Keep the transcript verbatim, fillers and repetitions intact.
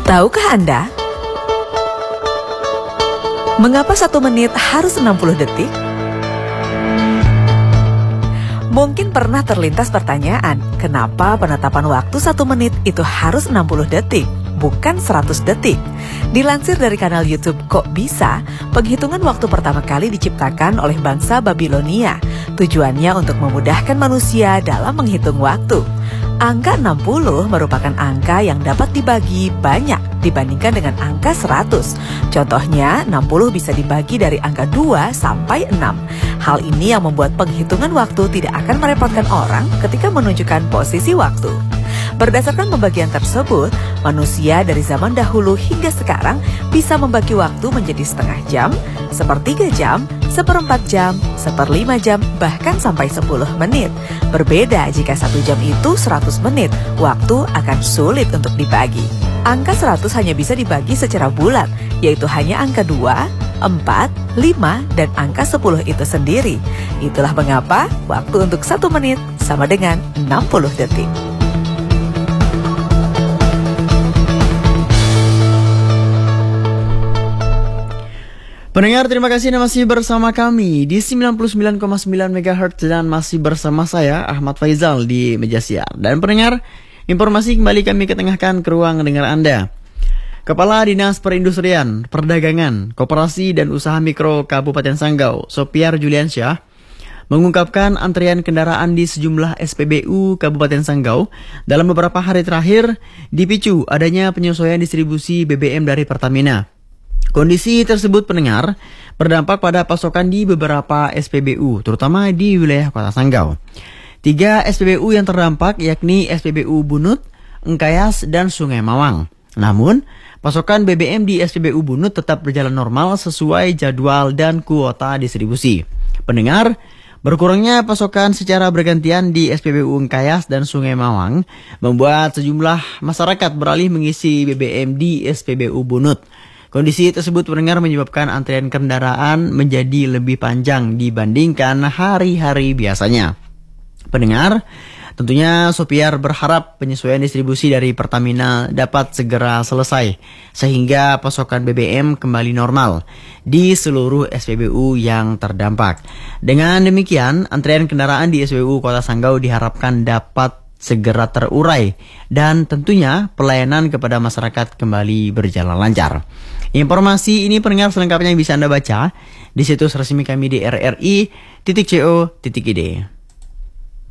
Tahukah Anda, mengapa satu menit harus enam puluh detik? Mungkin pernah terlintas pertanyaan, kenapa penetapan waktu satu menit itu harus enam puluh detik, bukan seratus detik? Dilansir dari kanal YouTube Kok Bisa, penghitungan waktu pertama kali diciptakan oleh bangsa Babilonia. Tujuannya untuk memudahkan manusia dalam menghitung waktu. Angka enam puluh merupakan angka yang dapat dibagi banyak dibandingkan dengan angka seratus. Contohnya, enam puluh bisa dibagi dari angka dua sampai enam. Hal ini yang membuat penghitungan waktu tidak akan merepotkan orang ketika menunjukkan posisi waktu. Berdasarkan pembagian tersebut, manusia dari zaman dahulu hingga sekarang bisa membagi waktu menjadi setengah jam, sepertiga jam, seperempat jam, seperlima jam, bahkan sampai sepuluh menit. Berbeda jika satu jam itu seratus menit, waktu akan sulit untuk dibagi. Angka seratus hanya bisa dibagi secara bulat, yaitu hanya angka dua, empat, lima, dan angka sepuluh itu sendiri. Itulah mengapa waktu untuk satu menit sama dengan enam puluh detik. Pendengar, terima kasih Anda masih bersama kami di sembilan puluh sembilan koma sembilan megahertz dan masih bersama saya Ahmad Faizal di meja siar. Dan pendengar, informasi kembali kami ketengahkan ke ruang dengar Anda. Kepala Dinas Perindustrian, Perdagangan, Koperasi dan Usaha Mikro Kabupaten Sanggau, Sopiar Juliansyah, mengungkapkan antrian kendaraan di sejumlah S P B U Kabupaten Sanggau dalam beberapa hari terakhir dipicu adanya penyesuaian distribusi B B M dari Pertamina. Kondisi tersebut, pendengar, berdampak pada pasokan di beberapa S P B U, terutama di wilayah Kota Sanggau. Tiga S P B U yang terdampak yakni S P B U Bunut, Engkayas, dan Sungai Mawang. Namun, pasokan B B M di S P B U Bunut tetap berjalan normal sesuai jadwal dan kuota distribusi. Pendengar, berkurangnya pasokan secara bergantian di S P B U Engkayas dan Sungai Mawang membuat sejumlah masyarakat beralih mengisi B B M di S P B U Bunut. Kondisi tersebut, pendengar, menyebabkan antrian kendaraan menjadi lebih panjang dibandingkan hari-hari biasanya. Pendengar, tentunya Sopiar berharap penyesuaian distribusi dari Pertamina dapat segera selesai sehingga pasokan B B M kembali normal di seluruh S P B U yang terdampak. Dengan demikian, antrian kendaraan di S P B U Kota Sanggau diharapkan dapat segera terurai dan tentunya pelayanan kepada masyarakat kembali berjalan lancar. Informasi ini, pendengar, selengkapnya bisa Anda baca di situs resmi kami di r r i titik co titik i d.